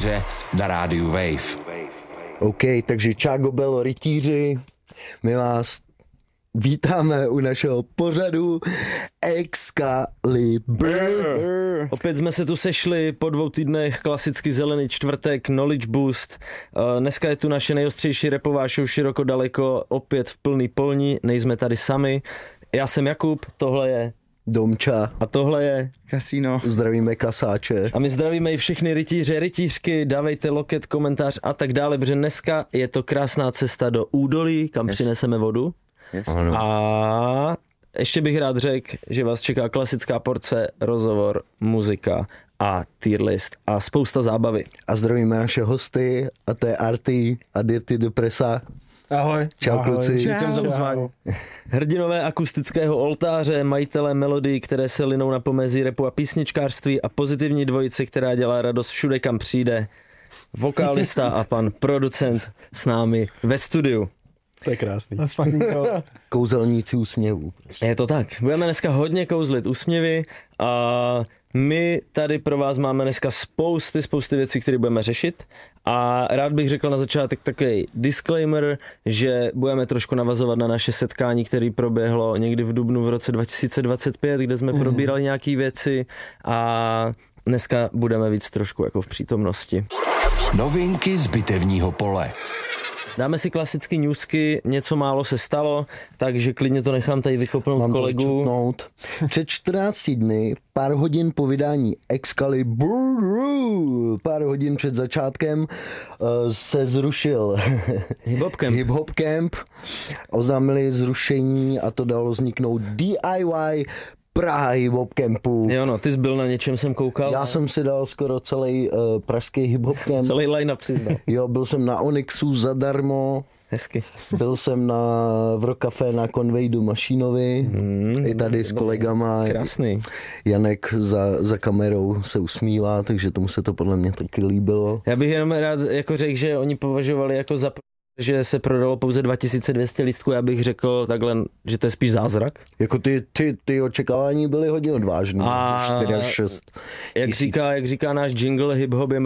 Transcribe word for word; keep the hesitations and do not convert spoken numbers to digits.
rytíře na rádiu Wave. OK, takže Čágo Bello rytíři, my vás vítáme u našeho pořadu Excalibur. Opět jsme se tu sešli po dvou týdnech, klasicky zelený čtvrtek, Knowledge Boost. Dneska je tu naše nejostřejší rapová show Široko daleko, opět v plný polní, nejsme tady sami. Já jsem Jakub, tohle je Domča. A tohle je Kasino. Zdravíme kasáče. A my zdravíme i všechny rytíře, rytířky, dávejte loket, komentář a tak dále, protože dneska je to krásná cesta do údolí, kam yes. přineseme vodu. Yes. A ještě bych rád řekl, že vás čeká klasická porce, rozhovor, muzika a tier list a spousta zábavy. A zdravíme naše hosty, a to je Arty a Dirty Depresa. Ahoj. Čau, ahoj. kluci. Čau. Za pozvání. Hrdinové akustického oltáře, majitelé melodií, které se linou na pomezí rapu a písničkářství a pozitivní dvojice, která dělá radost všude, kam přijde. Vokálista a pan producent s námi ve studiu. To je krásný. Kouzelníci úsměvů. Je to tak. Budeme dneska hodně kouzlit úsměvy a my tady pro vás máme dneska spousty, spousty věcí, které budeme řešit a rád bych řekl na začátek takový disclaimer, že budeme trošku navazovat na naše setkání, které proběhlo někdy v dubnu v roce dva tisíce dvacet pět, kde jsme mm. probírali nějaké věci a dneska budeme víc trošku jako v přítomnosti. Novinky z bitevního pole. Dáme si klasicky newsky, něco málo se stalo, takže klidně to nechám tady vykopnout Mám kolegu. to čutnout. Před čtrnácti dny, pár hodin po vydání Excalibur, pár hodin před začátkem, se zrušil Hip Hop Camp. Hip Hop Camp. Oznámili zrušení a to dalo vzniknout D I Y Praha Hip Hop Campu. Jo no, ty jsi byl na něčem, jsem koukal. Já jsem si dal skoro celý uh, pražský Hip Hop Camp. Celý line-up si zdal. Jo, byl jsem na Onyxu zadarmo. Hezky. Byl jsem na v Rock Café na Conveydu Mašínovi, hmm, i tady s kolegama. Krásný. Janek za, za kamerou se usmívá, takže tomu se to podle mě taky líbilo. Já bych jenom rád jako řekl, že oni považovali jako za že se prodalo pouze dva tisíce dvě stě lístků, já bych řekl takhle, že to je spíš zázrak. Jako ty, ty, ty očekávání byly hodně odvážné. A čtyři až šest jak tisíc. říká, jak říká náš jingle, hip-hop je